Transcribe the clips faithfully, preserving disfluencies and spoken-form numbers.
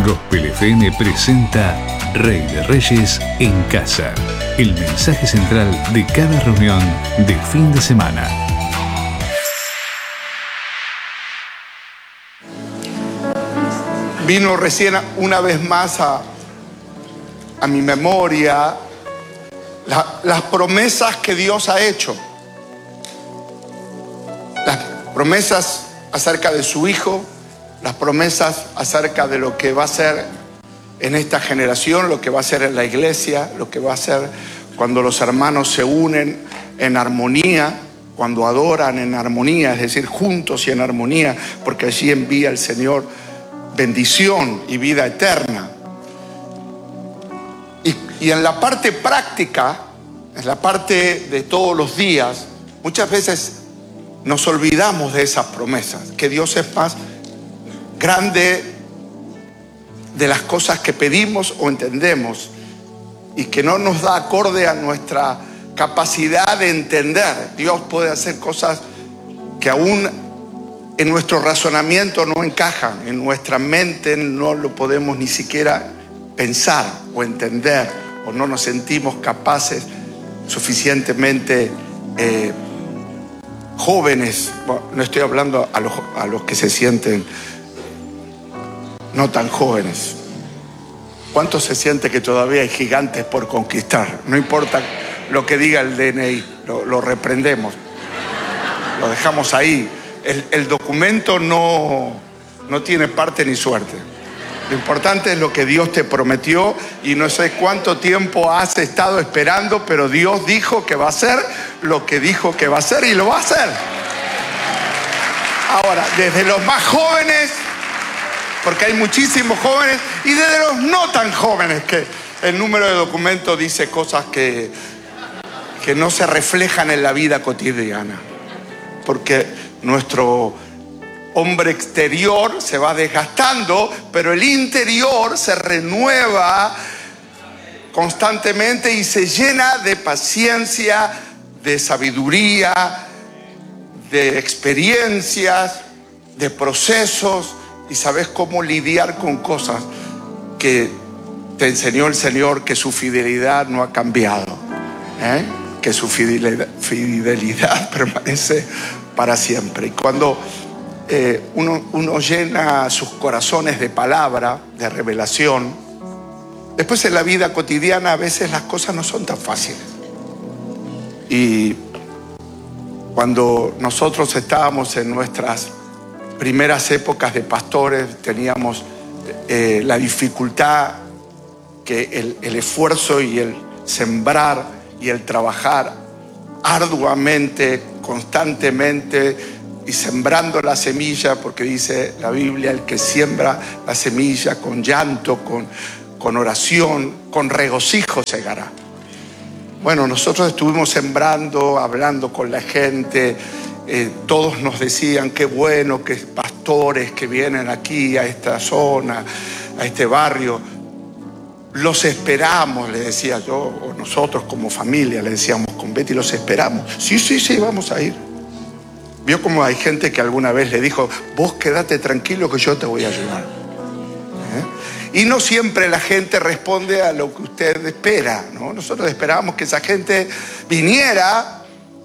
Gospel F M presenta Rey de Reyes en Casa, el mensaje central de cada reunión de fin de semana. Vino recién una vez más a, a mi memoria la, las promesas que Dios ha hecho. Las promesas acerca de su Hijo, las promesas acerca de lo que va a ser en esta generación, lo que va a ser en la iglesia, lo que va a ser cuando los hermanos se unen en armonía, cuando adoran en armonía, es decir, juntos y en armonía, porque allí envía el Señor bendición y vida eterna. Y, y en la parte práctica, en la parte de todos los días, muchas veces nos olvidamos de esas promesas, que Dios es más grande de las cosas que pedimos o entendemos y que no nos da acorde a nuestra capacidad de entender. Dios puede hacer cosas que aún en nuestro razonamiento no encajan, en nuestra mente no lo podemos ni siquiera pensar o entender, o no nos sentimos capaces suficientemente eh, jóvenes. Bueno, no estoy hablando a los, a los que se sienten no tan jóvenes. ¿Cuántos se siente que todavía hay gigantes por conquistar? No importa lo que diga el D N I, lo, lo reprendemos, lo dejamos ahí. El, el documento no, no tiene parte ni suerte. Lo importante es lo que Dios te prometió, y no sé cuánto tiempo has estado esperando, pero Dios dijo que va a hacer lo que dijo que va a hacer, y lo va a hacer. Ahora, desde los más jóvenes, porque hay muchísimos jóvenes, y desde los no tan jóvenes, que el número de documentos dice cosas que, que no se reflejan en la vida cotidiana, porque nuestro hombre exterior se va desgastando, pero el interior se renueva constantemente y se llena de paciencia, de sabiduría, de experiencias, de procesos, y sabes cómo lidiar con cosas que te enseñó el Señor, que su fidelidad no ha cambiado, ¿eh? que su fidelidad, fidelidad permanece para siempre. Y cuando eh, uno, uno llena sus corazones de palabra, de revelación, después en la vida cotidiana a veces las cosas no son tan fáciles. Y cuando nosotros estábamos en nuestras primeras épocas de pastores, teníamos eh, la dificultad que el, el esfuerzo y el sembrar y el trabajar arduamente, constantemente, y sembrando la semilla, porque dice la Biblia, el que siembra la semilla con llanto, con, con oración, con regocijo segará. Bueno, nosotros estuvimos sembrando, hablando con la gente. Eh, todos nos decían qué bueno que pastores que vienen aquí a esta zona, a este barrio. Los esperamos, le decía yo, o nosotros como familia le decíamos con Betty, los esperamos. Sí, sí, sí, vamos a ir. Vio como hay gente que alguna vez le dijo, vos quédate tranquilo que yo te voy a ayudar. ¿Eh? Y no siempre la gente responde a lo que usted espera, ¿no? Nosotros esperábamos que esa gente viniera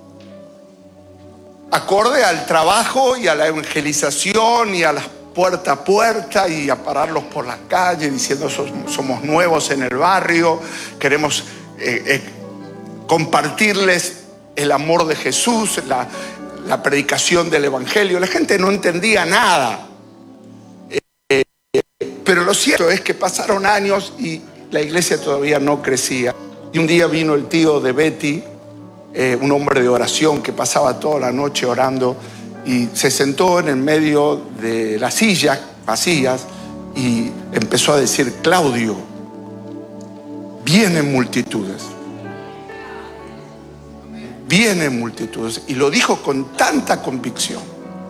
acorde al trabajo y a la evangelización y a las puerta a puerta y a pararlos por las calles diciendo somos nuevos en el barrio, queremos eh, eh, compartirles el amor de Jesús, la, la predicación del evangelio. La gente no entendía nada, eh, pero lo cierto es que pasaron años y la iglesia todavía no crecía. Y un día vino el tío de Betty, eh, un hombre de oración que pasaba toda la noche orando, y se sentó en el medio de las sillas vacías y empezó a decir: Claudio, vienen multitudes, vienen multitudes. Y lo dijo con tanta convicción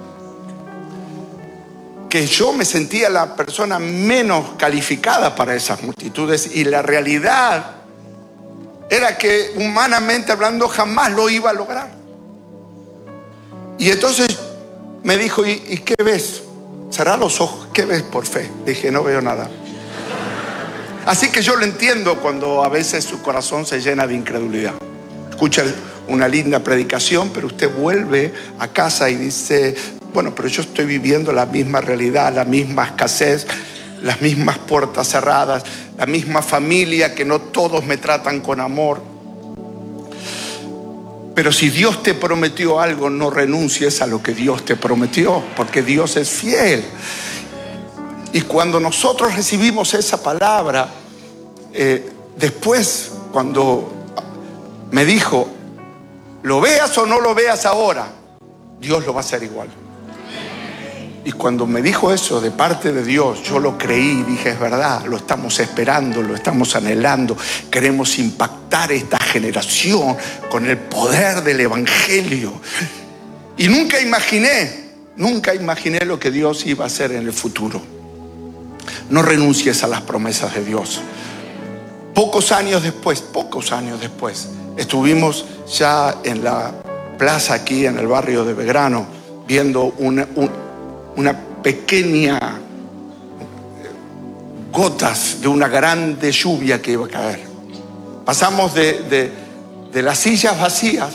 que yo me sentía la persona menos calificada para esas multitudes, y la realidad era que humanamente hablando jamás lo iba a lograr. Y entonces me dijo, ¿y, ¿y qué ves? Cerrá los ojos, ¿qué ves por fe? Dije, no veo nada. Así que yo lo entiendo cuando a veces su corazón se llena de incredulidad. Escucha una linda predicación, pero usted vuelve a casa y dice, bueno, pero yo estoy viviendo la misma realidad, la misma escasez, las mismas puertas cerradas, la misma familia que no todos me tratan con amor. Pero si Dios te prometió algo, no renuncies a lo que Dios te prometió, porque Dios es fiel. Y cuando nosotros recibimos esa palabra, eh, después cuando me dijo, lo veas o no lo veas ahora, Dios lo va a hacer igual. Y cuando me dijo eso de parte de Dios, yo lo creí y dije, es verdad, lo estamos esperando, lo estamos anhelando. Queremos impactar esta generación con el poder del Evangelio. Y nunca imaginé, nunca imaginé lo que Dios iba a hacer en el futuro. No renuncies a las promesas de Dios. Pocos años después, pocos años después, estuvimos ya en la plaza aquí en el barrio de Belgrano, viendo una, un, una pequeña gotas de una grande lluvia que iba a caer. Pasamos de, de, de las sillas vacías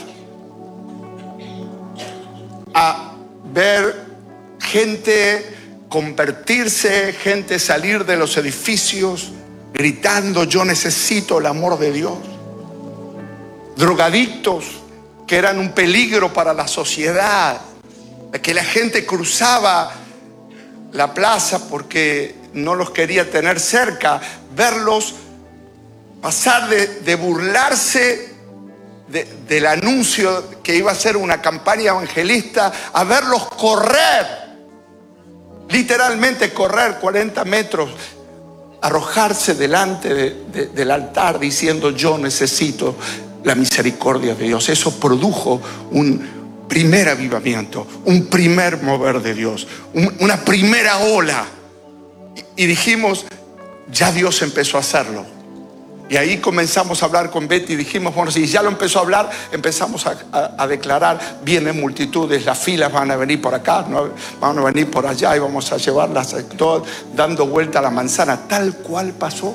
a ver gente convertirse, gente salir de los edificios gritando, yo necesito el amor de Dios. Drogadictos que eran un peligro para la sociedad, que la gente cruzaba la plaza porque no los quería tener cerca, verlos pasar de, de burlarse de, del anuncio que iba a ser una campaña evangelista, a verlos correr, literalmente correr cuarenta metros, arrojarse delante de, de, del altar diciendo, yo necesito la misericordia de Dios. Eso produjo un primer avivamiento, un primer mover de Dios, un, una primera ola. Y, y dijimos, ya Dios empezó a hacerlo. Y ahí comenzamos a hablar con Betty y dijimos, bueno, si ya lo empezó a hablar, empezamos a, a, a declarar, vienen multitudes, las filas van a venir por acá, no, van a venir por allá y vamos a llevarlas todas dando vuelta a la manzana, tal cual pasó.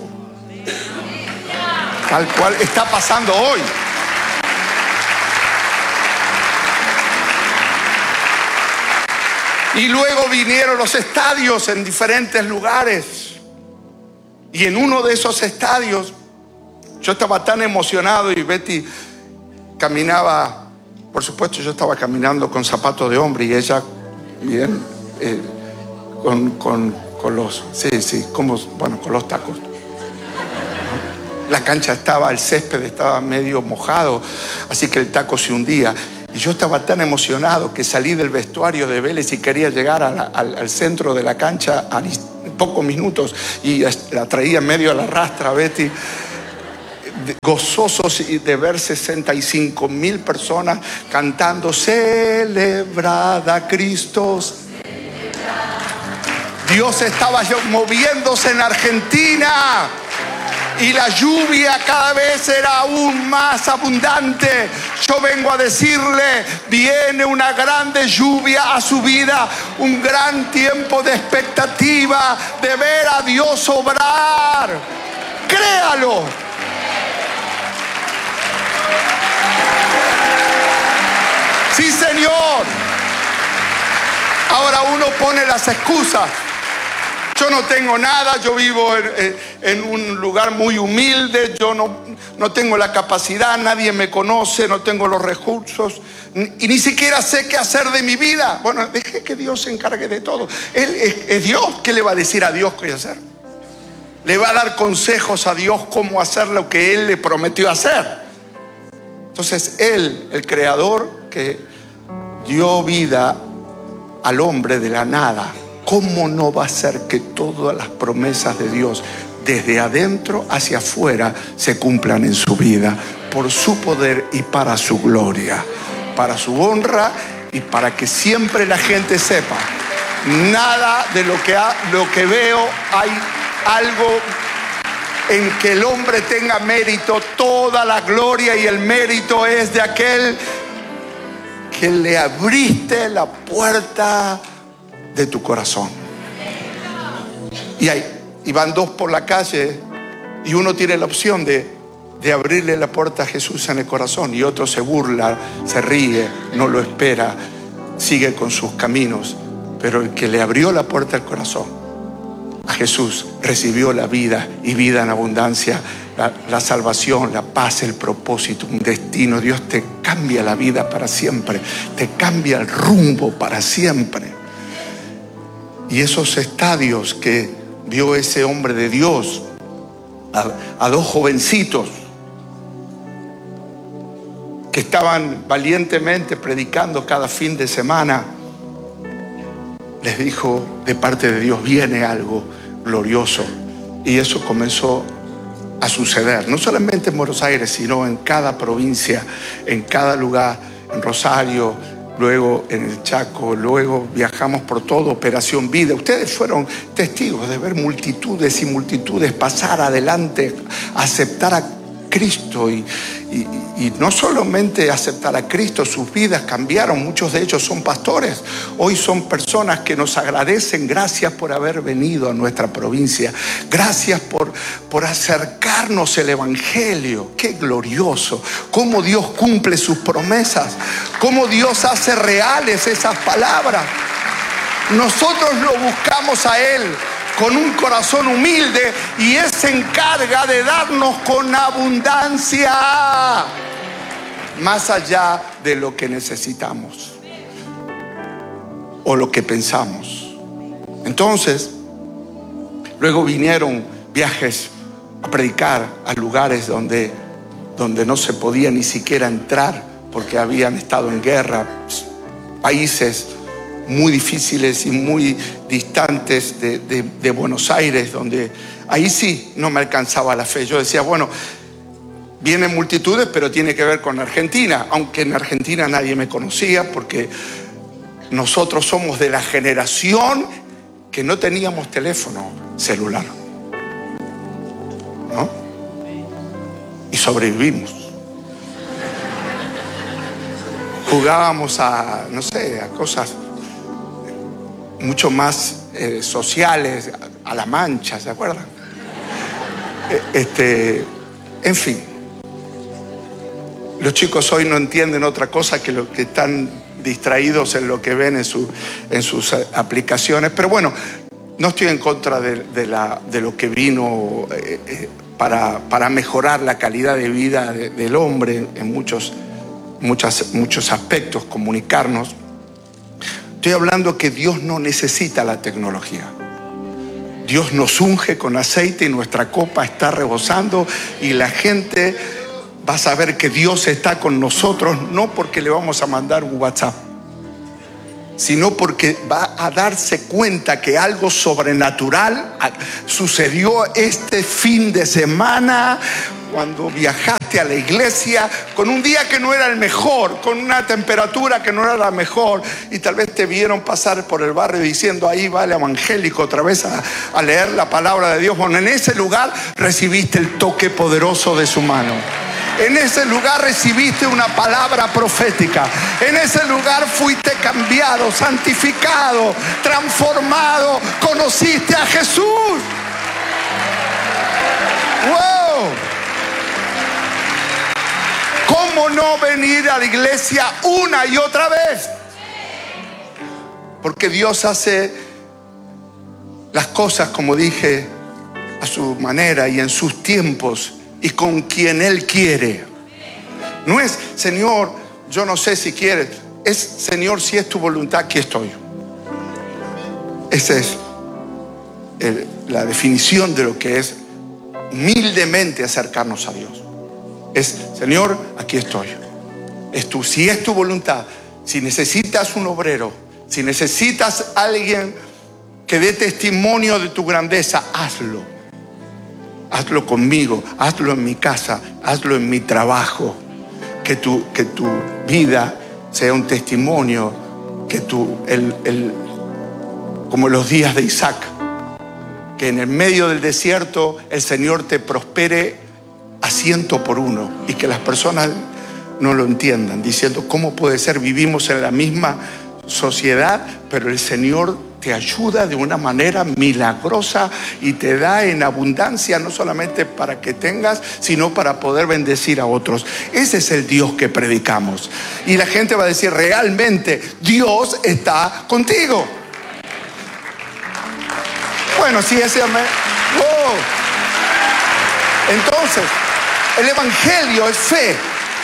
Tal cual está pasando hoy. Y luego vinieron los estadios en diferentes lugares. Y en uno de esos estadios, yo estaba tan emocionado y Betty caminaba, por supuesto yo estaba caminando con zapatos de hombre y ella, bien, eh, con, con, con los, sí, sí, como, bueno, con los tacos. La cancha estaba, el césped estaba medio mojado, así que el taco se hundía. Y yo estaba tan emocionado que salí del vestuario de Vélez y quería llegar a la, al, al centro de la cancha a pocos minutos y la traía medio a la rastra a Betty, gozosos de ver sesenta y cinco mil personas cantando celebrada Cristo. Dios estaba moviéndose en Argentina y la lluvia cada vez era aún más abundante. Yo vengo a decirle, viene una grande lluvia a su vida, un gran tiempo de expectativa de ver a Dios obrar. Créalo. Sí, Señor. Ahora uno pone las excusas. Yo no tengo nada, yo vivo en, en un lugar muy humilde, yo no, no tengo la capacidad, nadie me conoce, no tengo los recursos y ni siquiera sé qué hacer de mi vida. Bueno, deje que Dios se encargue de todo. Él es, es Dios. ¿Qué le va a decir a Dios qué hacer? Le va a dar consejos a Dios cómo hacer lo que Él le prometió hacer. Entonces Él, el Creador que dio vida al hombre de la nada, ¿cómo no va a hacer que todas las promesas de Dios desde adentro hacia afuera se cumplan en su vida por su poder y para su gloria, para su honra y para que siempre la gente sepa, nada de lo que, ha, lo que veo hay algo en que el hombre tenga mérito? Toda la gloria y el mérito es de aquel que le abriste la puerta de tu corazón. Y, hay, y van dos por la calle Y uno tiene la opción de, de abrirle la puerta a Jesús en el corazón, y otro se burla, se ríe, no lo espera, sigue con sus caminos. Pero el que le abrió la puerta al corazón a Jesús recibió la vida, y vida en abundancia, la, la salvación, la paz, el propósito, un destino. Dios te cambia la vida para siempre, te cambia el rumbo para siempre. Y esos estadios que vio ese hombre de Dios, a, a dos jovencitos que estaban valientemente predicando cada fin de semana, les dijo: de parte de Dios viene algo glorioso. Y eso comenzó a suceder, no solamente en Buenos Aires, sino en cada provincia, en cada lugar, en Rosario, luego en el Chaco, luego viajamos por todo Operación Vida. Ustedes fueron testigos de ver multitudes y multitudes pasar adelante, aceptar a Cristo, y, y, y no solamente aceptar a Cristo, sus vidas cambiaron. Muchos de ellos son pastores, hoy son personas que nos agradecen. Gracias por haber venido a nuestra provincia, gracias por, por acercarnos el Evangelio. Qué glorioso, cómo Dios cumple sus promesas, cómo Dios hace reales esas palabras. Nosotros lo buscamos a Él con un corazón humilde, y Él se encarga de darnos con abundancia, más allá de lo que necesitamos o lo que pensamos. Entonces, luego vinieron viajes a predicar a lugares donde, donde no se podía ni siquiera entrar porque habían estado en guerra, países muy difíciles y muy distantes de, de, de Buenos Aires, donde ahí sí no me alcanzaba la fe. Yo decía, bueno, vienen multitudes, pero tiene que ver con Argentina, aunque en Argentina nadie me conocía, porque nosotros somos de la generación que no teníamos teléfono celular, ¿no? Y sobrevivimos. Jugábamos a, no sé, a cosas mucho más eh, sociales, a, a la mancha, ¿se acuerdan? Este, en fin, los chicos hoy no entienden otra cosa que lo que están distraídos en lo que ven en, su, en sus aplicaciones. Pero bueno, no estoy en contra de, de, la, de lo que vino eh, eh, para, para mejorar la calidad de vida de, del hombre en muchos, muchas, muchos aspectos, comunicarnos. Estoy hablando que Dios no necesita la tecnología. Dios nos unge con aceite y nuestra copa está rebosando, y la gente va a saber que Dios está con nosotros, no porque le vamos a mandar un WhatsApp, sino porque va a darse cuenta que algo sobrenatural sucedió este fin de semana, cuando viajaste a la iglesia con un día que no era el mejor, con una temperatura que no era la mejor, y tal vez te vieron pasar por el barrio diciendo: ahí va el evangélico otra vez a, a leer la palabra de Dios. Bueno, en ese lugar recibiste el toque poderoso de su mano. En ese lugar recibiste una palabra profética. En ese lugar fuiste cambiado, santificado, transformado. Conociste a Jesús. ¡Wow! ¿Cómo no venir a la iglesia una y otra vez? Porque Dios hace las cosas, como dije, a su manera y en sus tiempos y con quien Él quiere. No es: Señor, yo no sé si quieres. Es: Señor, si es tu voluntad, aquí estoy. Esa es el, la definición de lo que es humildemente acercarnos a Dios. Es: Señor, aquí estoy. Es tú, si es tu voluntad, si necesitas un obrero, si necesitas alguien que dé testimonio de tu grandeza, hazlo. Hazlo conmigo, hazlo en mi casa, hazlo en mi trabajo. Que tu, que tu vida sea un testimonio, que tu, el, el, como los días de Isaac, que en el medio del desierto el Señor te prospere a ciento por uno, y que las personas no lo entiendan, diciendo: ¿cómo puede ser? Vivimos en la misma sociedad, pero el Señor te ayuda de una manera milagrosa y te da en abundancia, no solamente para que tengas, sino para poder bendecir a otros. Ese es el Dios que predicamos. Y la gente va a decir, realmente Dios está contigo. Bueno, sí, ese... Wow. Entonces, el evangelio es fe.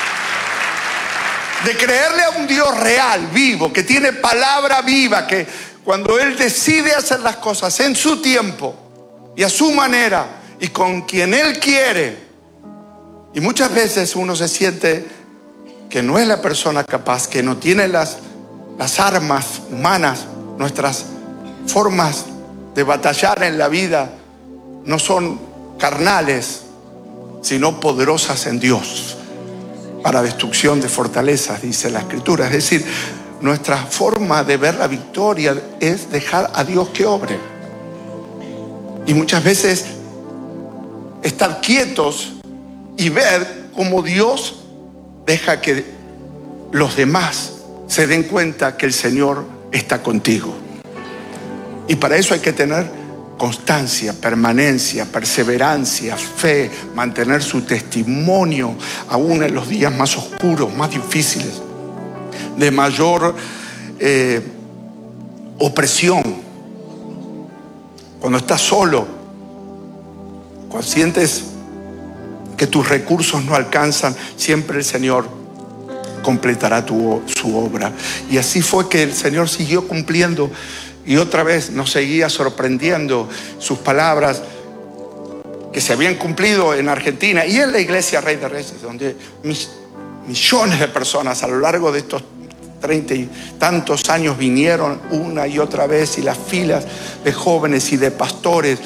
De creerle a un Dios real, vivo, que tiene palabra viva, que cuando Él decide hacer las cosas en su tiempo y a su manera y con quien Él quiere. Y muchas veces uno se siente que no es la persona capaz, que no tiene las, las armas humanas, nuestras formas de batallar en la vida no son carnales, sino poderosas en Dios, para destrucción de fortalezas, dice la Escritura. Es decir, nuestra forma de ver la victoria es dejar a Dios que obre. Y muchas veces estar quietos y ver cómo Dios deja que los demás se den cuenta que el Señor está contigo. Y para eso hay que tener constancia, permanencia, perseverancia, fe, mantener su testimonio aún en los días más oscuros, más difíciles, de mayor eh, opresión. Cuando estás solo, cuando sientes que tus recursos no alcanzan, siempre el Señor completará tu, su obra. Y así fue que el Señor siguió cumpliendo. Y otra vez nos seguía sorprendiendo sus palabras que se habían cumplido en Argentina y en la iglesia Rey de Reyes, donde mis, millones de personas a lo largo de estos treinta y tantos años vinieron una y otra vez, y las filas de jóvenes y de pastores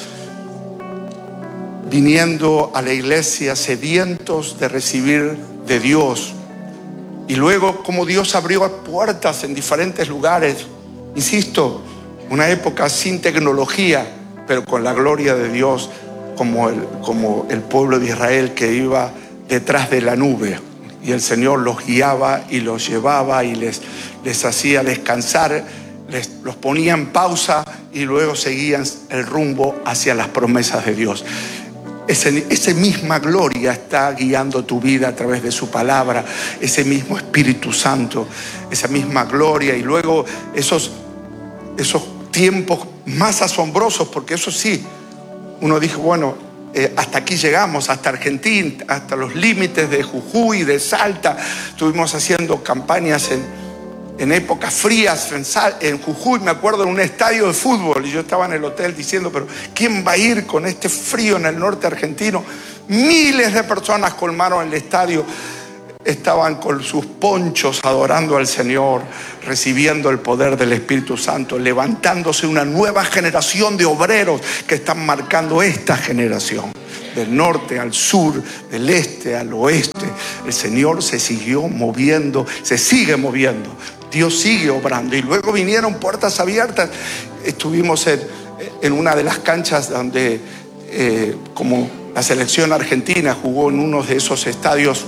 viniendo a la iglesia sedientos de recibir de Dios. Y luego como Dios abrió puertas en diferentes lugares, insisto, una época sin tecnología, pero con la gloria de Dios, como el, como el pueblo de Israel que iba detrás de la nube. Y el Señor los guiaba y los llevaba y les, les hacía descansar, les, los ponía en pausa y luego seguían el rumbo hacia las promesas de Dios. Ese, esa misma gloria está guiando tu vida a través de su palabra, ese mismo Espíritu Santo, esa misma gloria. Y luego esos, esos tiempos más asombrosos, porque eso sí, uno dijo, bueno, eh, hasta aquí llegamos, hasta Argentina, hasta los límites de Jujuy, de Salta. Estuvimos haciendo campañas en, en épocas frías en, Sal, en Jujuy, me acuerdo, en un estadio de fútbol, y yo estaba en el hotel diciendo, pero ¿quién va a ir con este frío en el norte argentino? Miles de personas colmaron el estadio. Estaban con sus ponchos adorando al Señor, recibiendo el poder del Espíritu Santo, levantándose una nueva generación de obreros que están marcando esta generación. Del norte al sur, del este al oeste, el Señor se siguió moviendo, se sigue moviendo. Dios sigue obrando. Y luego vinieron puertas abiertas. Estuvimos en, en una de las canchas donde, eh, como la selección argentina jugó en uno de esos estadios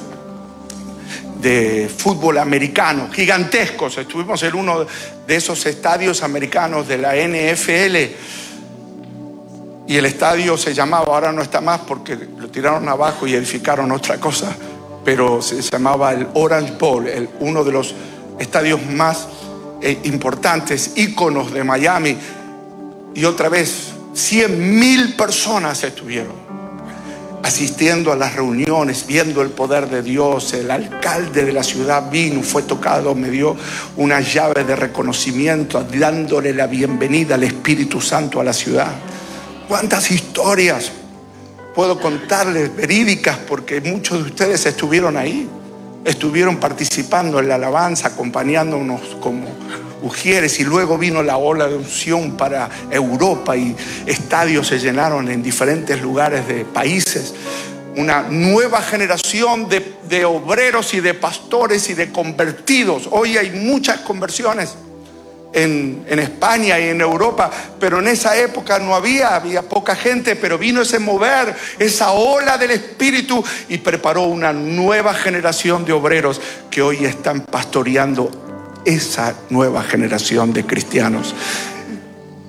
de fútbol americano, gigantescos. Estuvimos en uno de esos estadios americanos de la N F L y el estadio se llamaba, ahora no está más porque lo tiraron abajo y edificaron otra cosa, pero se llamaba el Orange Bowl, el, uno de los estadios más eh, importantes, íconos de Miami. Y otra vez, cien mil personas estuvieron asistiendo a las reuniones, viendo el poder de Dios. El alcalde de la ciudad vino, fue tocado, me dio una llave de reconocimiento, dándole la bienvenida al Espíritu Santo a la ciudad. ¿Cuántas historias puedo contarles verídicas? Porque muchos de ustedes estuvieron ahí, estuvieron participando en la alabanza, acompañándonos como ujieres, y luego vino la ola de unción para Europa y estadios se llenaron en diferentes lugares de países. Una nueva generación de, de obreros y de pastores y de convertidos. Hoy hay muchas conversiones en, en España y en Europa, pero en esa época no había, había poca gente, pero vino ese mover, esa ola del Espíritu y preparó una nueva generación de obreros que hoy están pastoreando esa nueva generación de cristianos.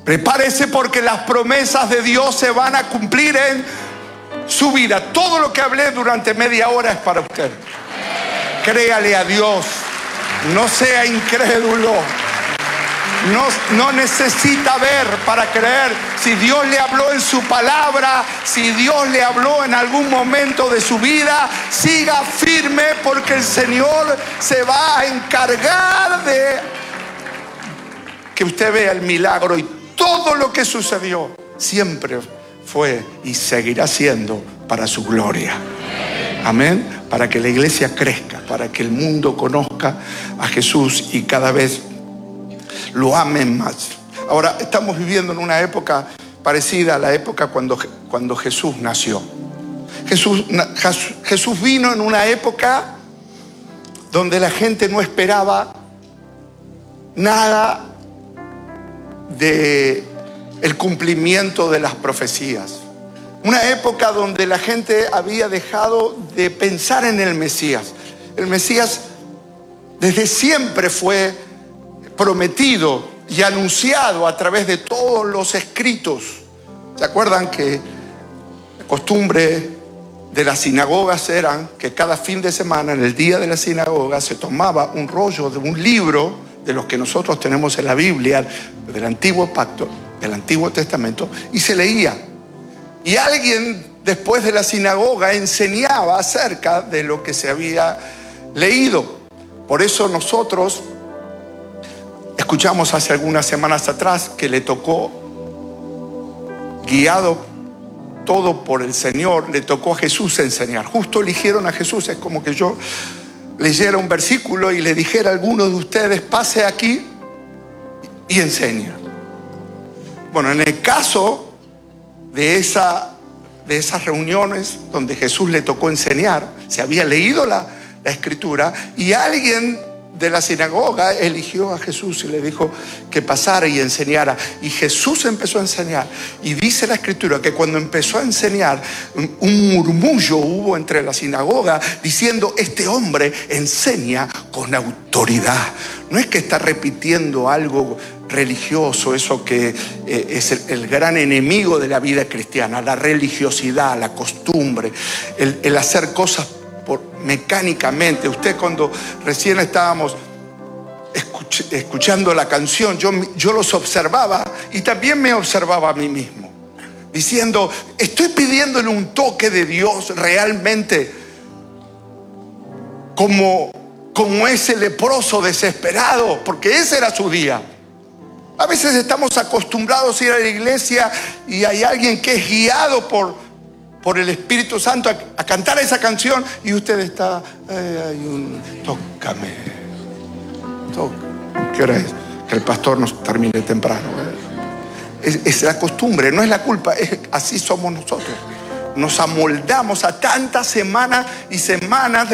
Prepárese porque las promesas de Dios se van a cumplir en su vida. Todo lo que hablé durante media hora es para usted. Créale a Dios. No sea incrédulo. No, no necesita ver para creer. Si Dios le habló en su palabra, si Dios le habló en algún momento de su vida, siga firme porque el Señor se va a encargar de que usted vea el milagro. Y todo lo que sucedió siempre fue y seguirá siendo para su gloria. Amén. Para que la iglesia crezca, para que el mundo conozca a Jesús y cada vez lo amen más. Ahora estamos viviendo en una época parecida a la época cuando, cuando Jesús nació. Jesús, Jesús vino en una época donde la gente no esperaba nada de el cumplimiento de las profecías. Una época donde la gente había dejado de pensar en el Mesías. El Mesías desde siempre fue prometido y anunciado a través de todos los escritos. ¿Se acuerdan que la costumbre de las sinagogas era que cada fin de semana, en el día de la sinagoga, se tomaba un rollo de un libro de los que nosotros tenemos en la Biblia, del Antiguo Pacto, del Antiguo Testamento, y se leía? Y alguien después de la sinagoga enseñaba acerca de lo que se había leído. Por eso nosotros escuchamos hace algunas semanas atrás que le tocó, guiado todo por el Señor, le tocó a Jesús enseñar. Justo eligieron a Jesús. Es como que yo leyera un versículo y le dijera a alguno de ustedes: pase aquí y enseña. Bueno, en el caso de, esa, de esas reuniones donde Jesús le tocó enseñar, se había leído la, la escritura y alguien de la sinagoga eligió a Jesús y le dijo que pasara y enseñara. Y Jesús empezó a enseñar. Y dice la escritura que cuando empezó a enseñar, un murmullo hubo entre la sinagoga diciendo: este hombre enseña con autoridad. No es que está repitiendo algo religioso, eso que eh, es el, el gran enemigo de la vida cristiana, la religiosidad, la costumbre, el, el hacer cosas por, mecánicamente. Usted, cuando recién estábamos escuch, escuchando la canción, yo, yo los observaba y también me observaba a mí mismo, diciendo: estoy pidiéndole un toque de Dios realmente como, como ese leproso desesperado, porque ese era su día. A veces estamos acostumbrados a ir a la iglesia y hay alguien que es guiado por, por el Espíritu Santo a, a cantar esa canción y usted está, eh, hay un, tócame, tócame. ¿Qué hora es? Que el pastor nos termine temprano. Es, es la costumbre, no es la culpa, es, así somos nosotros. Nos amoldamos a tantas semanas y semanas de